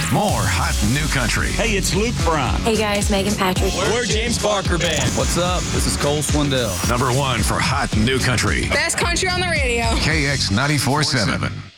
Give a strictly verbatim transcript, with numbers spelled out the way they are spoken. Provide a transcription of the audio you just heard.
More hot new country. Hey, it's Luke Bryan. Hey guys, Megan Patrick. We're James Barker Band. What's up? This is Cole Swindell. Number one for hot new country. Best country on the radio. K X ninety-four point seven.